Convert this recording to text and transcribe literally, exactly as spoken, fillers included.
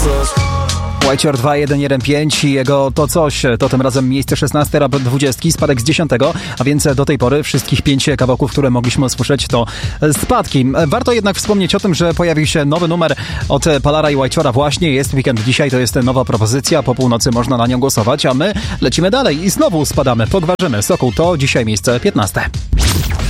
White dwa jeden jeden pięć i jego To Coś, to tym razem miejsce szesnaste, rap dwudziestki, spadek z dziesiątego, a więc do tej pory wszystkich pięć kawałków, które mogliśmy usłyszeć, to spadki. Warto jednak wspomnieć o tym, że pojawił się nowy numer od Palara i White'ora właśnie, jest weekend dzisiaj, to jest nowa propozycja, po północy można na nią głosować, a my lecimy dalej i znowu spadamy, pogwarzymy. Sokół to dzisiaj miejsce piętnaste.